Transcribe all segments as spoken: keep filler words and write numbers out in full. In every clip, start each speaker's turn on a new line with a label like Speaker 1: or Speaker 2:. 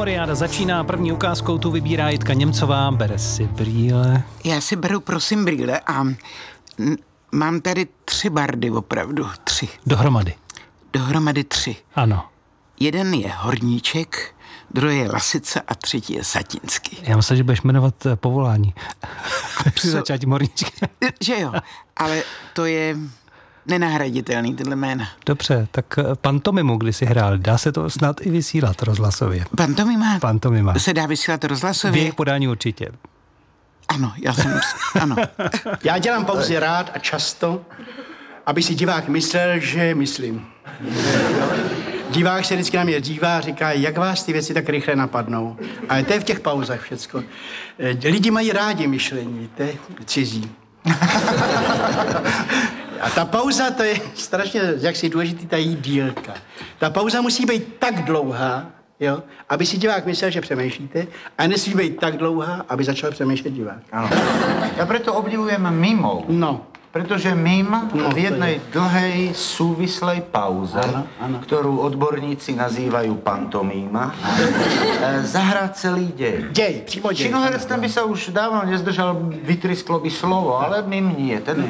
Speaker 1: Memoriáda začíná první ukázkou, tu vybírá Jitka Němcová, bere si brýle.
Speaker 2: Já si beru prosím brýle a n- mám tady tři bardy, opravdu, tři.
Speaker 1: Dohromady.
Speaker 2: Dohromady tři.
Speaker 1: Ano.
Speaker 2: Jeden je Horníček, druhý je Lasica a třetí je Satinský.
Speaker 1: Já myslím, že budeš jmenovat povolání. Při
Speaker 2: co-
Speaker 1: začátí Horníčka.
Speaker 2: Že jo, ale to je nenahraditelný, tyhle jména.
Speaker 1: Dobře, tak pantomimu, kdy jsi hrál, dá se to snad i vysílat rozhlasově.
Speaker 2: Pantomima
Speaker 1: Pantomima.
Speaker 2: se dá vysílat
Speaker 1: V
Speaker 2: rozhlasově?
Speaker 1: jejich podání určitě.
Speaker 2: Ano, já jsem, ano.
Speaker 3: Já dělám pauzy rád a často, aby si divák myslel, že myslím. Divák se vždycky na mě dívá a říká, jak vás ty věci tak rychle napadnou. Ale to je v těch pauzách všecko. Eh, Lidi mají rádi myšlení, to je cizí. A ta pauza, to je strašně, jak si důležitý, ta její dílka. Ta pauza musí být tak dlouhá, jo, aby si divák myslel, že přemýšlíte, a nesmí být tak dlouhá, aby začal přemýšlet divák.
Speaker 4: Áno. Ja preto obdivujem mimov.
Speaker 3: No.
Speaker 4: Pretože mim
Speaker 3: No,
Speaker 4: v jednej dlhej súvislej pauze,
Speaker 3: Áno, áno.
Speaker 4: ktorú odborníci nazývajú pantomíma, e, zahrá celý deň.
Speaker 3: Dej, přímo dej.
Speaker 4: Činoherec ten by sa už dávno nezdržal, vytrisklo by slovo, ale mim nie. Ten...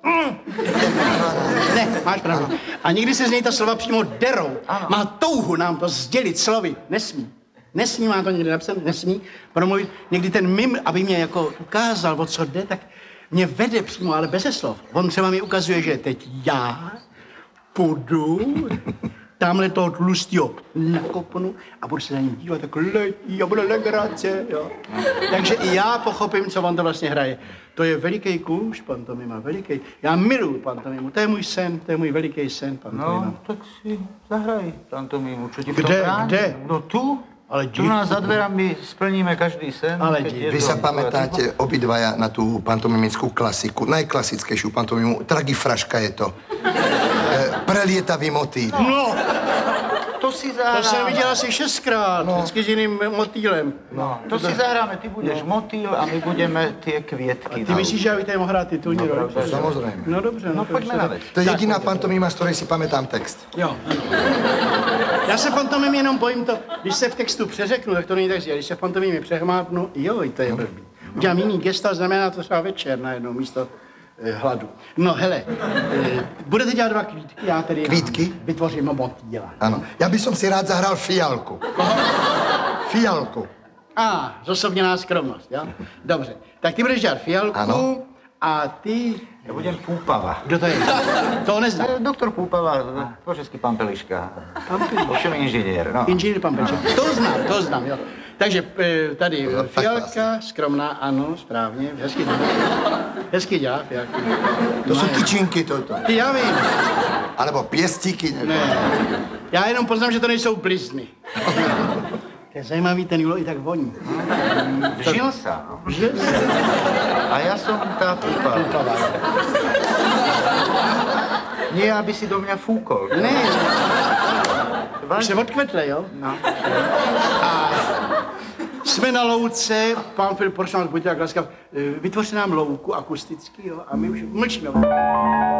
Speaker 3: Ne, máš pravdu. A někdy se z něj ta slova přímo derou.
Speaker 4: Ano.
Speaker 3: Má touhu nám to sdělit slovy. Nesmí. Nesmí, má to někdy napsat, nesmí promluvit. Někdy ten mim, aby mě jako ukázal, o co jde, tak mě vede přímo, ale beze slov. On třeba mi ukazuje, že teď já půjdu tamhle toho tlustýho nakopnu a budu se na něj dívat, tak letí a bude legrace, jo. Takže i já pochopím, co on to vlastně hraje. To je veliký kůž, pantomima, veliký. Já miluju pantomimu, to je můj sen, to je můj veliký sen, pantomima.
Speaker 4: No, tak si zahraj pantomímu, čo ti v tom
Speaker 3: Kde,
Speaker 4: bráni?
Speaker 3: kde?
Speaker 4: No tu.
Speaker 3: Ale
Speaker 4: tu
Speaker 3: dík.
Speaker 4: nás za dverami splníme každý sen.
Speaker 3: Ale
Speaker 4: keď
Speaker 3: dík.
Speaker 4: je
Speaker 5: Vy
Speaker 4: to-
Speaker 5: sa pamätáte obidvaja na tú pantomimickú klasiku, najklasickejšiu pantomimu, Tragifraška je to. E, prelietavý motýl.
Speaker 3: No,
Speaker 4: To si
Speaker 3: to
Speaker 4: zahráme.
Speaker 3: jsem viděl asi šestkrát, no. Vždycky s jiným motýlem.
Speaker 4: No, to si zahráme, ty budeš motýl a my budeme tie kvietky.
Speaker 3: Ty myslíš, že já bych tady mohl hrát titulní roli?
Speaker 5: Samozrejme.
Speaker 3: No dobře,
Speaker 4: No poďme na vec.
Speaker 5: To je jediná pantomima, z ktorej si pamätám text.
Speaker 3: Jo, ano. Já se pantomim jenom bojím to, když se v textu přeřeknu, tak to není tak, když se v pantomimě přehmátnu, jo, to je blbý. Udělám jiný gesta, znamená to třeba večer najednou místo eh, hladu. No hele, eh, budete dělat dva kvítky, já tedy
Speaker 5: Kvítky?
Speaker 3: vytvořím motýla.
Speaker 5: Áno. Ja by som si rád zahral Fialku. Fialku.
Speaker 3: A, zosobněná skromnost, jo? Dobře, tak ty budeš dělat fialku
Speaker 5: Ano.
Speaker 3: a ty...
Speaker 4: Ja budem Púpava.
Speaker 3: Kdo to je? To neznám.
Speaker 4: E, Doktor Púpava, po česky pán Peliška. Ovšem inžinier, no.
Speaker 3: Inženýr pan Peček. To znám, to znám, jo. Takže eh, tady eh, fialka, skromná, ano, správně, hezky dělá. Hezky dělá fialku.
Speaker 5: To sú tyčinky toto.
Speaker 3: Ty, já vím.
Speaker 5: Alebo piestíky.
Speaker 3: Ne. Já jenom poznám, že to nejsou blizny. To je zajímavý, ten Julo i tak voní.
Speaker 4: Vžil sa, no.
Speaker 3: Že?
Speaker 4: A ja som tá Púpava. Nie, aby si do mňa fúkol.
Speaker 3: Ne, už
Speaker 4: Vážne?
Speaker 3: se odkvetle, jo?
Speaker 4: No.
Speaker 3: A jsme na louce, pán Filip Poršan, buďte tak laskav, eh, vytvořte nám louku akusticky, jo, a my už mlčíme.